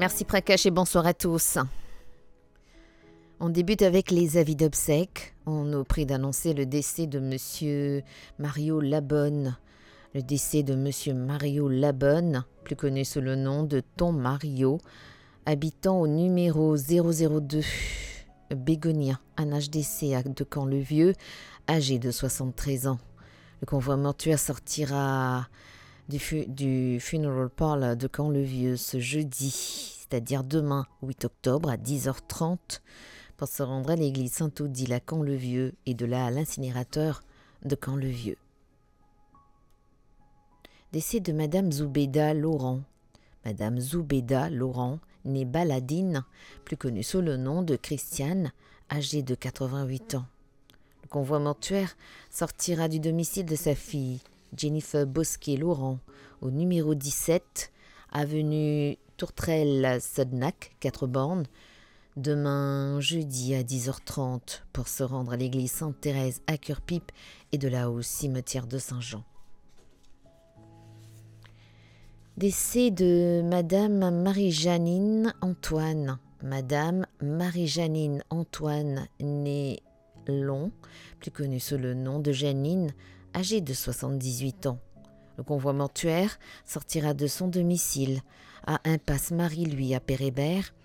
Merci Prakash et bonsoir à tous. On débute avec les avis d'obsèques. On nous prie d'annoncer le décès de Monsieur Mario Labonne. Le décès de Monsieur Mario Labonne, plus connu sous le nom de Tom Mario, habitant au numéro 002 Bégonia, un HDC de Caen-le-Vieux, âgé de 73 ans. Le convoi mortuaire sortira du Funeral Parlour de Caen-le-Vieux ce jeudi, c'est-à-dire demain 8 octobre à 10h30, pour se rendre à l'église Saint-Odile à Caen-le-Vieux et de là à l'incinérateur de Caen-le-Vieux. Décès de Madame Zoubeda Laurent. Madame Zoubeda Laurent, née Baladine, plus connue sous le nom de Christiane, âgée de 88 ans. Le convoi mortuaire sortira du domicile de sa fille, Jennifer Bosquet-Laurent, au numéro 17, avenue Tourtrelle-Sodnac, 4 bornes, demain jeudi à 10h30 pour se rendre à l'église Sainte-Thérèse à Cœur-Pipe et de là au cimetière de Saint-Jean. Décès de Madame Marie-Janine Antoine. Madame Marie-Janine Antoine, née Long, plus connue sous le nom de Janine, âgée de 78 ans. Le convoi mortuaire sortira de son domicile à Impasse Marie-Louis à Pérébert